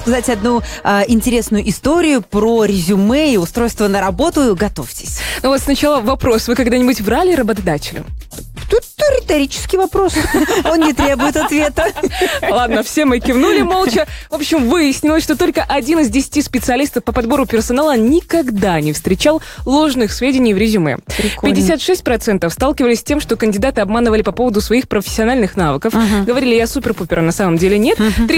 рассказать одну интересную историю про резюме и устройство на работу. Готовьтесь. Ну вот сначала вопрос. Вы когда-нибудь врали работодателю? Тут риторический вопрос. Он не требует ответа. Ладно, все мы кивнули молча. В общем, выяснилось, что только 1 из 10 специалистов по подбору персонала никогда не встречал ложных сведений в резюме. Прикольно. 56% сталкивались с тем, что кандидаты обманывали по поводу своих профессиональных навыков. Говорили, я супер-пупер, а на самом деле нет.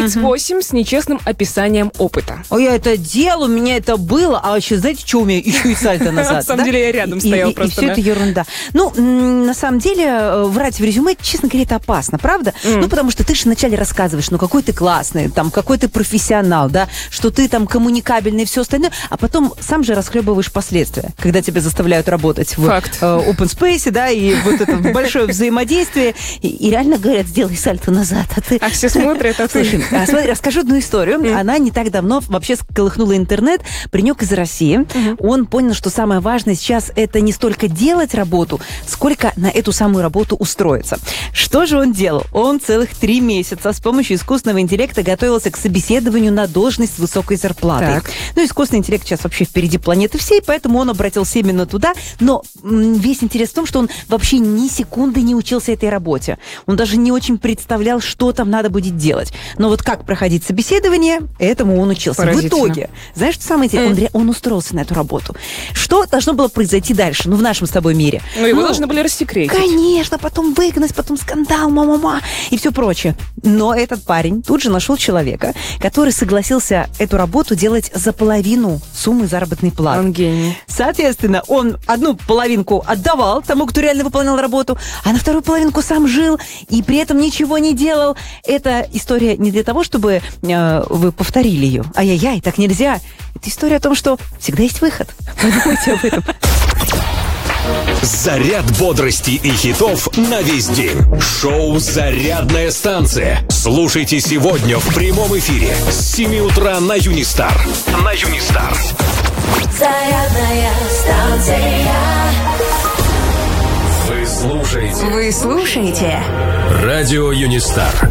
38% с нечестным описанием опыта. Я это делал, у меня это было, а вообще, знаете, что у меня еще и сальто назад? На самом деле я рядом стоял просто. И все это ерунда. Ну, на самом деле, врать в резюме, честно говоря, это опасно, правда? Ну, потому что ты же вначале рассказываешь, ну, какой ты классный, там, какой ты профессионал, да, что ты там коммуникабельный и все остальное, а потом сам же расхлебываешь последствия, когда тебя заставляют работать в open space, да, и вот это большое взаимодействие, и реально говорят, сделай сальто назад, а ты... А все смотрят, а ты... Слушай, смотри, расскажу одну историю. Она не так давно вообще сколыхнула интернет. Паренек из России. Он понял, что самое важное сейчас это не столько делать работу, сколько на эту самую работу устроиться. Что же он делал? Он целых 3 месяца с помощью искусственного интеллекта готовился к собеседованию на должность с высокой зарплатой. Так. Ну, искусственный интеллект сейчас вообще впереди планеты всей, поэтому он обратился именно туда. Но весь интерес в том, что он вообще ни секунды не учился этой работе. Он даже не очень представлял, что там надо будет делать. Но вот как проходить собеседование, этому он учился. В итоге, знаешь, что самое интересное? Он устроился на эту работу. Что должно было произойти дальше, ну, в нашем с тобой мире? Ну, его должны были рассекретить. Конечно, потом выгнать, потом скандал, ма-ма-ма и все прочее. Но этот парень тут же нашел человека, который согласился эту работу делать за половину суммы заработной платы. Он гений. Соответственно, он одну половинку отдавал тому, кто реально выполнял работу, а на вторую половинку сам жил и при этом ничего не делал. Эта история не для того, чтобы вы повторили ее. Ай-яй-яй, так нельзя. Это история о том, что всегда есть выход. Подумайте об этом. Заряд бодрости и хитов на весь день. Шоу «Зарядная станция». Слушайте сегодня в прямом эфире с 7 утра на Юнистар. На Юнистар. Зарядная станция. Вы слушаете Вы слушаете Радио Юнистар.